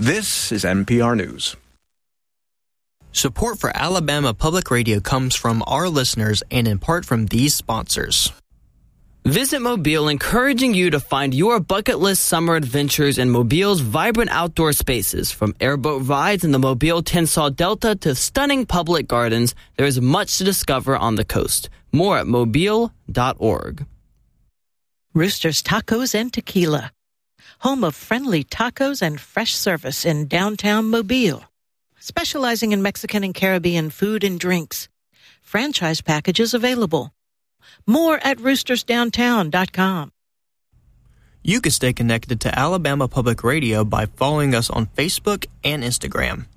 This is NPR News. Support for Alabama Public Radio comes from our listeners and in part from these sponsors. Visit Mobile, encouraging you to find your bucket list summer adventures in Mobile's vibrant outdoor spaces. From airboat rides in the Mobile Tensaw Delta to stunning public gardens, there is much to discover on the coast. More at mobile.org. Rooster's Tacos and Tequila, home of friendly tacos and fresh service in downtown Mobile. Specializing in Mexican and Caribbean food and drinks. Franchise packages available. More at roostersdowntown.com. You can stay connected to Alabama Public Radio by following us on Facebook and Instagram.